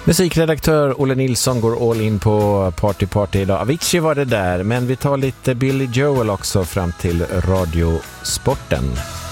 Musikredaktör Olle Nilsson går all in på Party idag. Avicii var det där, men vi tar lite Billy Joel också fram till Radiosporten.